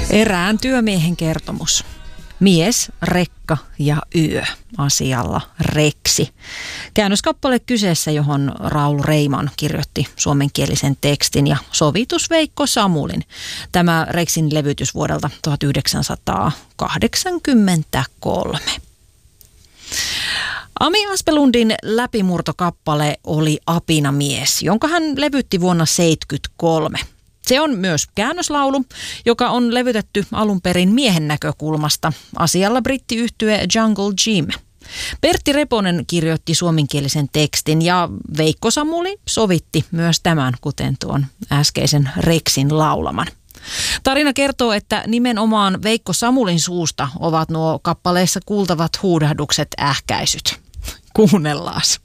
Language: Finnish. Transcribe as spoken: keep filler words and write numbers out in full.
Erään työmiehen kertomus. Mies, rekka ja yö asialla Reksi. Käännöskappale kyseessä, johon Raul Reiman kirjoitti suomenkielisen tekstin ja sovitus Veikko Samulin. Tämä Reksin levytys vuodelta tuhatyhdeksänsataakahdeksankymmentäkolme. Ami Aspelundin läpimurtokappale oli Apinamies, jonka hän levytti vuonna seitsemänkymmentäkolme. Se on myös käännöslaulu, joka on levytetty alun perin miehen näkökulmasta. Asialla brittiyhtye Jungle Jim. Pertti Reponen kirjoitti suomenkielisen tekstin ja Veikko Samuli sovitti myös tämän, kuten tuon äskeisen Reksin laulaman. Tarina kertoo, että nimenomaan Veikko Samulin suusta ovat nuo kappaleissa kuultavat huudahdukset ähkäisyt. Kuunnellaas.